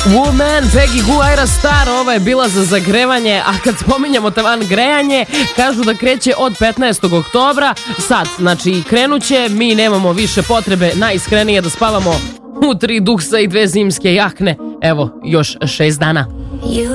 Woman, Peggy Gou, Ayra Starr, ova je bila za zagrevanje, a kad spominjamo tavan grejanje, kažu da kreće od 15. oktobra, sad, znači krenuće, mi nemamo više potrebe najiskrenije da spavamo u 3 duksa i 2 zimske jakne, evo, još 6 dana.